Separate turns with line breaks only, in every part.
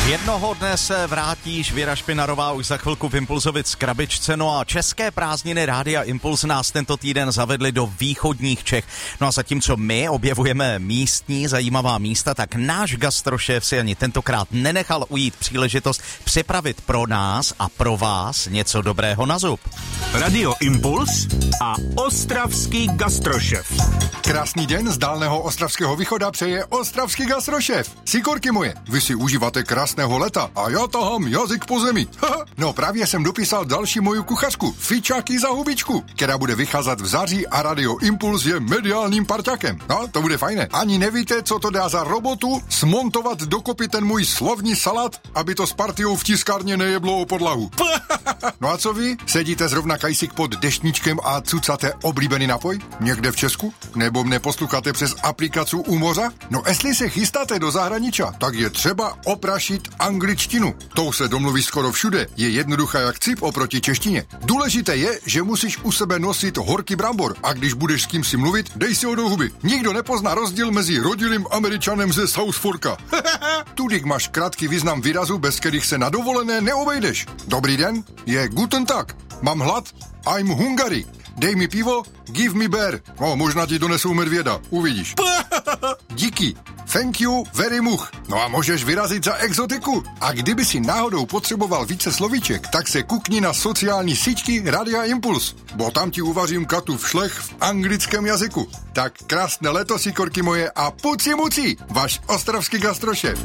Jednoho dne se vrátíš, Věra Špinarová už za chvilku v Impulzovic krabičce, no a české prázdniny Rádia Impuls nás tento týden zavedly do východních Čech. No a zatímco my objevujeme místní zajímavá místa, tak náš gastrošéf si ani tentokrát nenechal ujít příležitost připravit pro nás a pro vás něco dobrého na zub.
Radio Impuls a ostravský gastrošéf.
Krásný den z dálného ostravského východa přeje ostravský gastrošéf. Sikorky moje, vy si užíváte krásného leta a já tahám jazyk po zemi. No právě jsem dopisal další moju kuchařku, Fičáky za hubičku, která bude vycházet v září a Radio Impuls je mediálním parťakem. No, to bude fajné. Ani nevíte, co to dá za robotu smontovat dokopy ten můj slovní salát, aby to s partiou v tiskárně nejeblo o podlahu. No a co vy? Sedíte zrovna kajsík pod deštníčkem a cucáte oblíbený nápoj? Někde v Česku? Nebo mne posloucháte přes aplikaci u moře? No jestli se chystáte do zahraničia, tak je třeba oprašit angličtinu. To se domluví skoro všude. Je jednoduchá jak cip oproti češtině. Důležité je, že musíš u sebe nosit horký brambor a když budeš s kým si mluvit, dej si ho do huby. Nikdo nepozná rozdíl mezi rodilým Američanem ze South Forka. Tudik máš krátký význam výrazu, bez kterých se na dovolené neobejdeš. Dobrý den, je guten tag. Mám hlad? I'm hungry. Dej mi pivo, give me beer. No, možná ti donesou medvěda, uvidíš. Díky. Thank you very much. No a můžeš vyrazit za exotiku. A kdyby si náhodou potřeboval více slovíček, tak se kukni na sociální síťky Radia Impuls, bo tam ti uvařím katův šlech v anglickém jazyku. Tak krásné leto, sikorky moje, a puci muci, váš ostravský gastrošéf.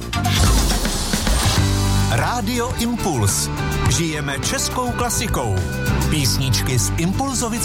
Radio Impuls. Žijeme českou klasikou. Písničky z Impulzovic